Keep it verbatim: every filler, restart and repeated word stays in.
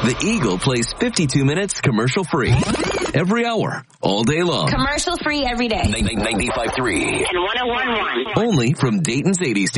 The Eagle plays fifty-two minutes commercial-free. Every hour, all day long. Commercial-free every day. ninety-five point three. And one oh one point one. Only from Dayton's eighties.